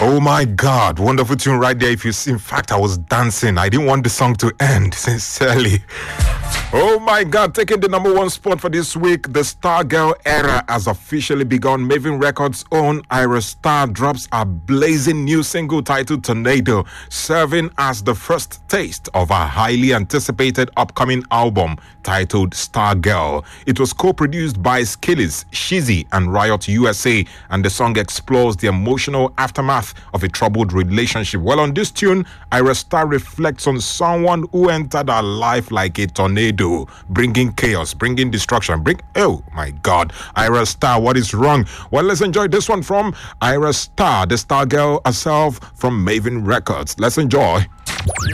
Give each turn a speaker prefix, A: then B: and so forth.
A: Oh my God, wonderful tune right there. If you see, in fact, I was dancing. I didn't want the song to end, sincerely. Oh my God, taking the number one spot for this week, the Stargirl era has officially begun. Maven Records' own Ira Star drops a blazing new single titled Tornado, serving as the first taste of a highly anticipated upcoming album titled Stargirl. It was co-produced by Skillis, Shizzy, and Riot USA, and the song explores the emotional aftermath of a troubled relationship. Well, on this tune, Ira Star reflects on someone who entered her life like a tornado, bringing chaos, bringing destruction, oh my God, Ira Star, what is wrong? Well, let's enjoy this one from Ira Star, the Stargirl herself from Maven Records. Let's enjoy.